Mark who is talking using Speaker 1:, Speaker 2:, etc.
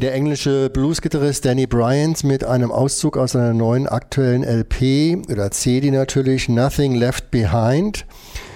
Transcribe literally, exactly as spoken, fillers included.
Speaker 1: Der englische Blues-Gitarrist Danny Bryant mit einem Auszug aus seiner neuen aktuellen L P oder C D natürlich, Nothing Left Behind.